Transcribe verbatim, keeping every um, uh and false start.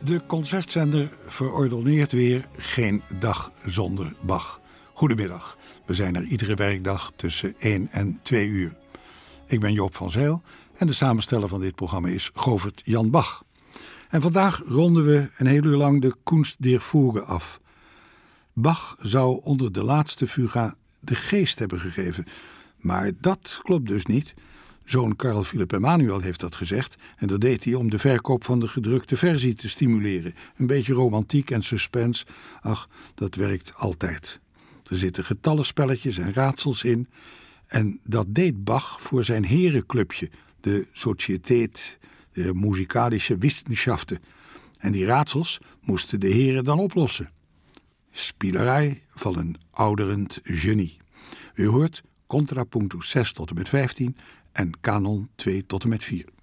De concertzender verordoneert weer geen dag zonder Bach. Goedemiddag, we zijn er iedere werkdag tussen één en twee uur. Ik ben Joop van Zijl en de samensteller van dit programma is Govert Jan Bach. En vandaag ronden we een heel uur lang de Kunst der Fuge af. Bach zou onder de laatste fuga de geest hebben gegeven, maar dat klopt dus niet. Zoon Carl Philipp Emanuel heeft dat gezegd en dat deed hij om de verkoop van de gedrukte versie te stimuleren. Een beetje romantiek en suspense, ach, dat werkt altijd. Er zitten getallenspelletjes en raadsels in en dat deed Bach voor zijn herenclubje, de Societät der Musikalische Wissenschaften. En die raadsels moesten de heren dan oplossen. Spielerij van een ouderend genie. U hoort Contrapunctus zes tot en met vijftien en Canon twee tot en met vier.